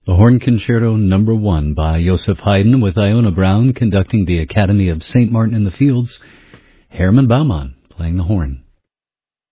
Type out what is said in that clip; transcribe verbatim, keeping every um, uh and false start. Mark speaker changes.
Speaker 1: The Horn Concerto Number One by Joseph Haydn, with Iona Brown conducting the Academy of Saint Martin in the Fields, Herman Baumann playing the horn.